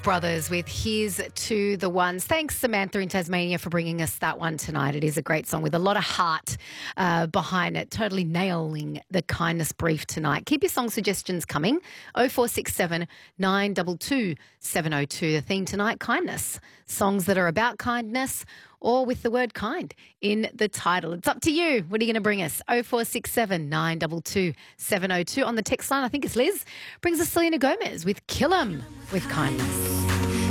Brothers with Here's to the Ones. Thanks, Samantha in Tasmania, for bringing us that one tonight. It is a great song with a lot of heart behind it, totally nailing the kindness brief tonight. Keep your song suggestions coming, 0467 922 702. The theme tonight, kindness. Songs that are about kindness or with the word kind in the title. It's up to you. What are you going to bring us? 0467 922 702. On the text line, I think it's Liz, brings us Selena Gomez with Kill 'Em with Kindness.